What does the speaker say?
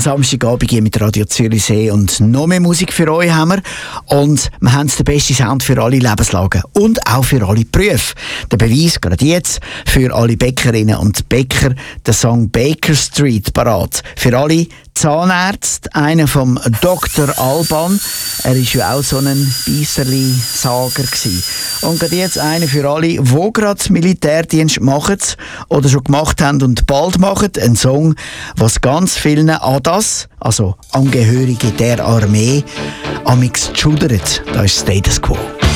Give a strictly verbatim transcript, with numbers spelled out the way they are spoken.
Samstagabend hier mit Radio Zürichsee und noch mehr Musik für euch haben wir. Und wir haben den besten Sound für alle Lebenslagen und auch für alle Berufe. Der Beweis gerade jetzt für alle Bäckerinnen und Bäcker, der Song Baker Street parat. Für alle Zahnärzte, einer vom Doktor Alban. Er war ja auch so ein Beisserli-Sager gewesen. Und gerade jetzt einer für alle, die gerade Militärdienst machen oder schon gemacht haben und bald machen. Ein Song, was ganz vielen A D A S, also Angehörige der Armee, amix schudert. Das ist Status Quo.